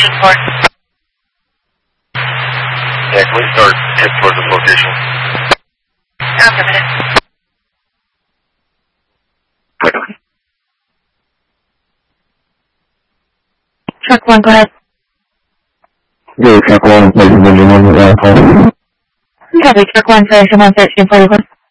10-4. Yeah, can we start head towards the location? Affirmative. Truck 1, go ahead. Yeah, truck 1, place Virginia, call. Copy, truck 1, station 113, 41.